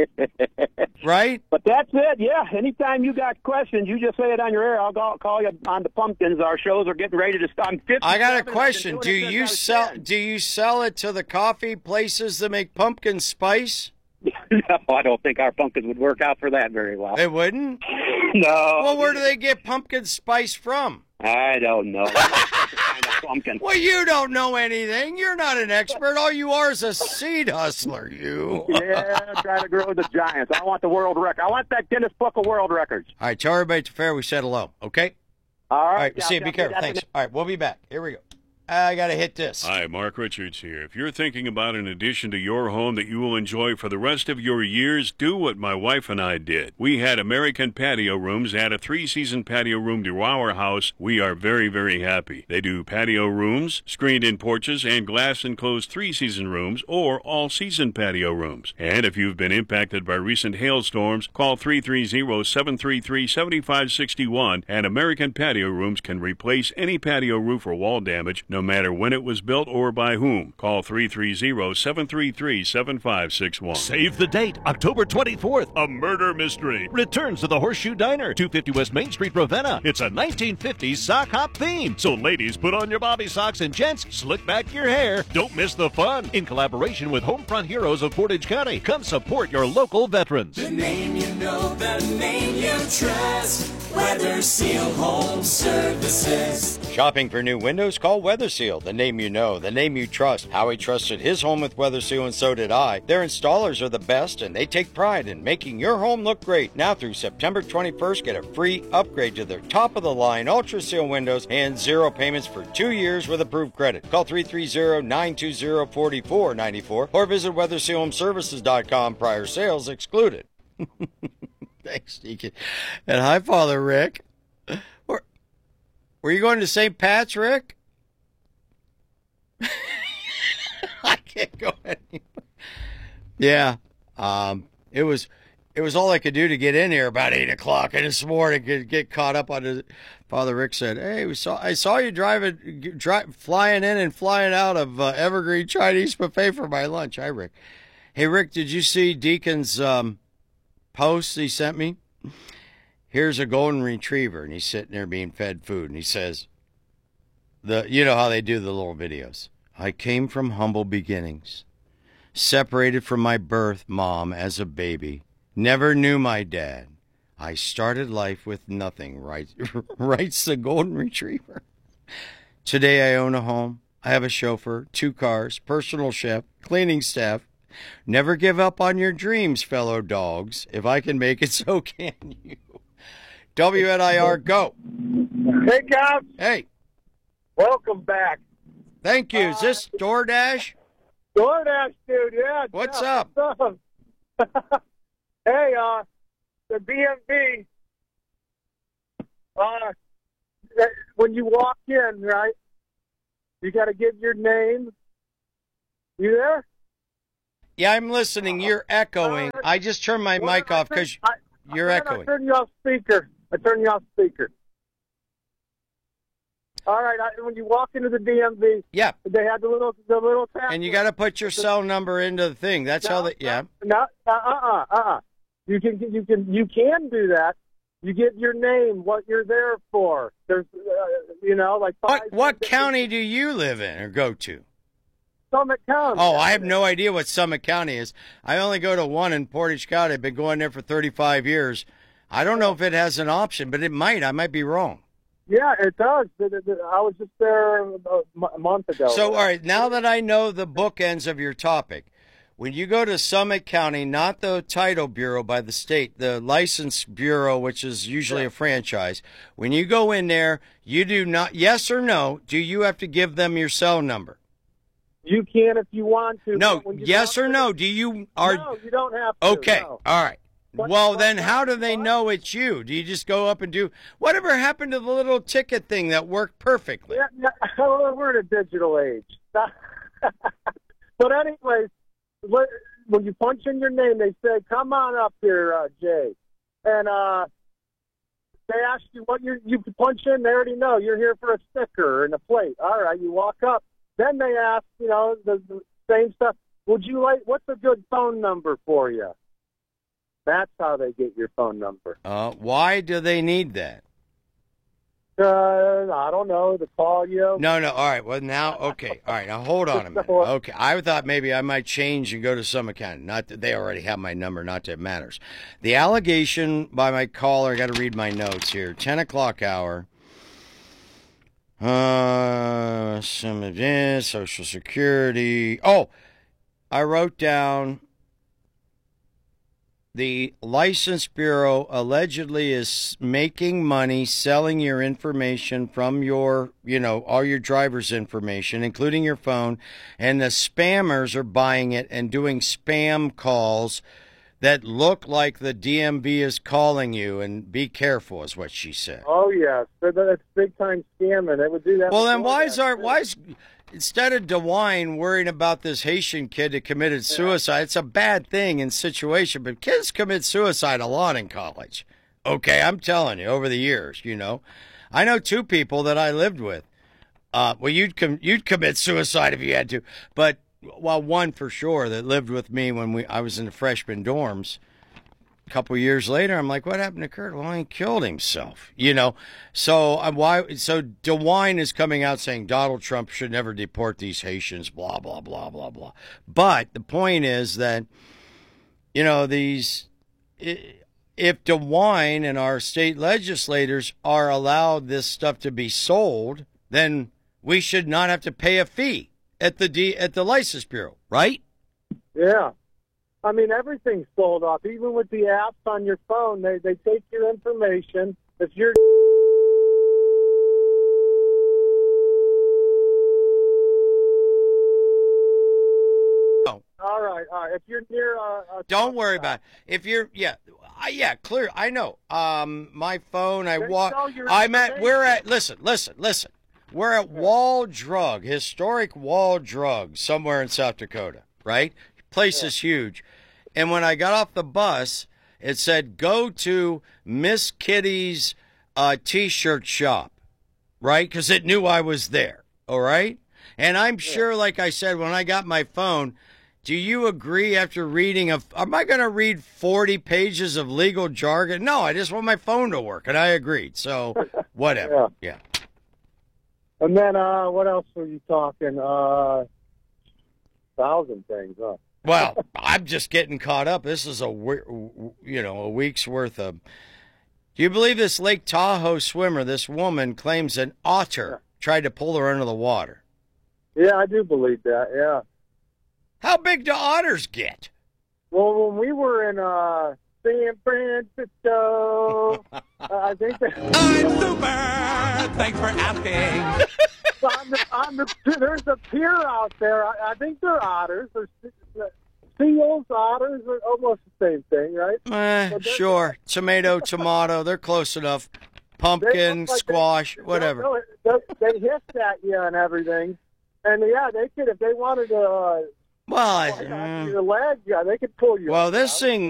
right? But that's it. Yeah. Anytime you got questions, you just say it on your air. I'll go, call you on the pumpkins. Our shows are getting ready to start. I got a question. Do you sell? Do you sell it to the coffee places that make pumpkin spice? No, I don't think our pumpkins would work out for that very well. They wouldn't? No. Well, where do they get pumpkin spice from? I don't know. kind of pumpkin. Well, you don't know anything. You're not an expert. All you are is a seed hustler, you. Yeah, try to grow the giants. I want the world record. I want that Guinness Book of World Records. All right, tell everybody at the fair we said hello, okay? All right. All right, we'll see you. Be careful. Thanks. All right, we'll be back. Here we go. I got to hit this. Hi, Mark Richards here. If you're thinking about an addition to your home that you will enjoy for the rest of your years, do what my wife and I did. We had American Patio Rooms add a three-season patio room to our house. We are very, very happy. They do patio rooms, screened-in porches, and glass-enclosed three-season rooms or all-season patio rooms. And if you've been impacted by recent hailstorms, call three three zero, seven three three, seven five six one, and American Patio Rooms can replace any patio roof or wall damage, no No matter when it was built or by whom. Call three three zero, seven three three, seven five six one. Save the date, October twenty-fourth. A murder mystery returns to the Horseshoe Diner, two fifty West Main Street, Ravenna. It's a nineteen fifties sock hop theme. So ladies, put on your bobby socks, and gents, slick back your hair. Don't miss the fun. In collaboration with Homefront Heroes of Portage County, come support your local veterans. The name you know, the name you trust. Weather Seal Home Services. Shopping for new windows? Call Weather Seal, the name you know, the name you trust. Howie trusted his home with Weather Seal, and so did I. Their installers are the best, and they take pride in making your home look great. Now through September twenty-first, get a free upgrade to their top-of-the-line Ultra Seal windows and zero payments for two years with approved credit. Call three three zero, nine two zero, four four nine four or visit weather seal home services dot com. Prior sales excluded. Thanks, Deacon. And hi, Father Rick. Were, were you going to Saint Pat's, Rick? I can't go anywhere. Yeah, um, it was it was all I could do to get in here about eight o'clock this morning. Get get caught up on it. Father Rick said, "Hey, we saw I saw you driving, dri- flying in and flying out of uh, Evergreen Chinese Buffet for my lunch." Hi, Rick. Hey, Rick, did you see Deacon's um, post he sent me? Here's a golden retriever, and he's sitting there being fed food, and he says, "The you know how they do the little videos. I came from humble beginnings, separated from my birth mom as a baby, never knew my dad. I started life with nothing," right, writes the golden retriever. "Today I own a home, I have a chauffeur, two cars, personal chef, cleaning staff. Never give up on your dreams, fellow dogs. If I can make it, so can you. W N I R, go. Hey, Cops. Hey. Welcome back. Thank you. Is this DoorDash? DoorDash, dude, yeah. What's yeah, up? What's up? Hey, uh, the B M V, uh, when you walk in, right, you got to give your name. You there? Yeah, I'm listening. You're echoing. I just turned my Well, mic I off turn- because I- you're I- echoing. I turn you off speaker. I turn you off speaker. All right, I, when you walk into the D M V, yeah, they had the little the little tap. And you got to put your cell number into the thing. That's how they, yeah. No, uh, uh, uh, uh. You can, you can, you can do that. You give your name, what you're there for. There's, uh, you know, like five. What, what county do you live in or go to? Summit County. Oh, I have no idea what Summit County is. I only go to one in Portage County. I've been going there for thirty-five years. I don't know if it has an option, but it might. I might be wrong. Yeah, it does. It- it- I was just there a m- a month ago. So, all right, now that I know the bookends of your topic, when you go to Summit County, not the title bureau by the state, the license bureau, which is usually a franchise, when you go in there, you do not, yes or no, do you have to give them your cell number? You can if you want to. No, but when you yes walk or in- no, do you, are, No, you don't have to. okay, no. all right. But- Well, but- then how do they know it's you? Do you just go up and do, whatever happened to the little ticket thing that worked perfectly? Yeah, yeah, we're in a digital age. But anyways, what- when you punch in your name, they say, "Come on up here, uh, Jay," and uh, they ask you what you you punch in. They already know you're here for a sticker and a plate. All right, you walk up. Then they ask, you know, the, the same stuff. Would you like? What's a good phone number for you? That's how they get your phone number. Uh, why do they need that? Uh, I don't know. To call you. No, no. All right. Well, now, okay. All right. Now, hold on a minute. Okay. I thought maybe I might change and go to Summit County. Not that they already have my number. Not that it matters. The allegation by my caller, I got to read my notes here. ten o'clock hour. Uh, some of this, Social Security. Oh, I wrote down the License Bureau allegedly is making money selling your information from your, you know, all your driver's information, including your phone, and the spammers are buying it and doing spam calls that look like the D M V is calling you, and be careful is what she said. Oh yes, That- that's big time scamming. They would do that. Well, then before why that, is our, too. why is, instead of DeWine worrying about this Haitian kid that committed suicide, it's a bad thing and situation, but kids commit suicide a lot in college. Okay, I'm telling you, over the years, you know. I know two people that I lived with. Uh, well, you'd com- you'd commit suicide if you had to, but well, one for sure that lived with me when we I was in the freshman dorms. A couple years later, I'm like, what happened to Kurt? Well, he killed himself, you know. So I'm why. So DeWine is coming out saying Donald Trump should never deport these Haitians. Blah blah blah blah blah. But the point is that, you know, these if DeWine and our state legislators are allowed this stuff to be sold, then we should not have to pay a fee at the D at the License Bureau, right? Yeah. I mean, everything's sold off. Even with the apps on your phone, they, they take your information. If you're... Oh. All right, all right. If you're near... Uh, a Don't worry about it. If you're, yeah, I, yeah, clear. I know. Um, my phone, I They walk. sell your I'm at, we're at, information. listen, listen, listen. We're at Wall Drug, historic Wall Drug, somewhere in South Dakota, right? Place is huge. And when I got off the bus, it said, go to Miss Kitty's uh, T-shirt shop, right? Because it knew I was there, all right? And I'm sure, like I said, when I got my phone, do you agree after reading, a, am I going to read forty pages of legal jargon? No, I just want my phone to work, and I agreed. So, whatever, yeah. And then, uh, what else were you talking? Uh, thousand things, huh? Well, I'm just getting caught up. This is a, we- you know, a week's worth of. Do you believe this Lake Tahoe swimmer, this woman claims an otter tried to pull her under the water? Yeah, I do believe that, yeah. How big do otters get? Well, when we were in uh, San Francisco, uh, I think that... I'm super! Thanks for asking. on the, on the, there's a pier out there. I, I think they're otters. They're seals, otters are almost the same thing, right? Eh, sure. Tomato, tomato, they're close enough. Pumpkin, like squash, they, whatever. No, they, they hiss at you and everything. And, yeah, they could, if they wanted to... Uh, well, I, uh, your leg, yeah, they could pull you well, out. this thing